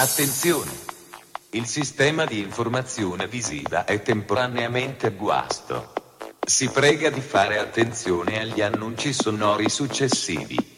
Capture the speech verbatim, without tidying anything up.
Attenzione! Il sistema di informazione visiva è temporaneamente a guasto. Si prega di fare attenzione agli annunci sonori successivi.